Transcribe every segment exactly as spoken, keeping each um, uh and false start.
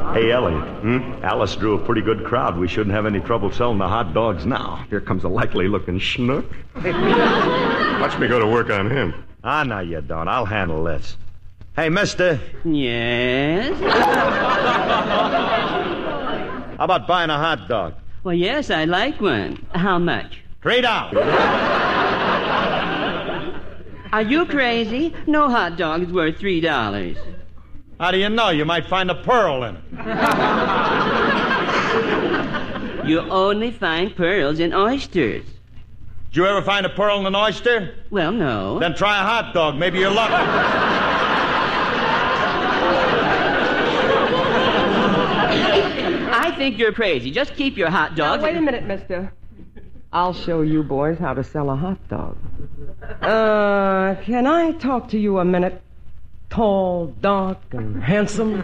Hey, Elliot. Hmm? Alice drew a pretty good crowd. We shouldn't have any trouble selling the hot dogs now. Here comes a likely-looking schnook. Watch me go to work on him. Ah, no, you don't. I'll handle this. Hey, mister. Yes? How about buying a hot dog? Well, yes, I'd like one. How much? Three dollars. Are you crazy? No hot dog is worth three dollars. How do you know? You might find a pearl in it. You only find pearls in oysters. Did you ever find a pearl in an oyster? Well, no. Then try a hot dog. Maybe you're lucky. I think you're crazy. Just keep your hot dog. Now, wait a minute, mister. I'll show you boys how to sell a hot dog. Uh, can I talk to you a minute? Tall, dark, and handsome.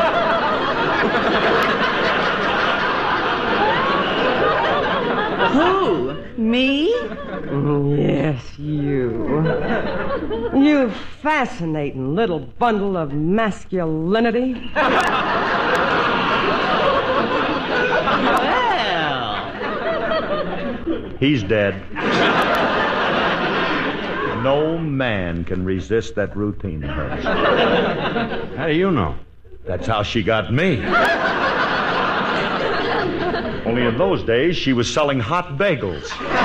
Who? Me? Yes, you. You fascinating little bundle of masculinity. Well. He's dead. No man can resist that routine of hers. How do you know? That's how she got me. Only in those days, she was selling hot bagels.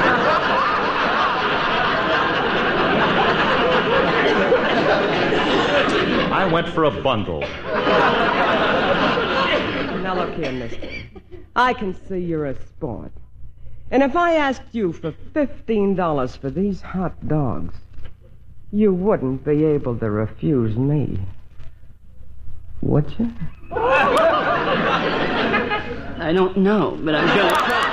I went for a bundle. Now, look here, mister. I can see you're a sport. And if I asked you for fifteen dollars for these hot dogs, you wouldn't be able to refuse me. Would you? I don't know, but I'm going to try.